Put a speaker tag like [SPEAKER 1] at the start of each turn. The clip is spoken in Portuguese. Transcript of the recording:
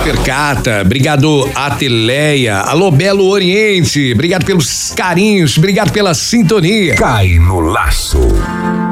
[SPEAKER 1] Supercata, obrigado Ateleia, alô Belo Oriente, obrigado pelos carinhos, obrigado pela sintonia.
[SPEAKER 2] Cai no laço.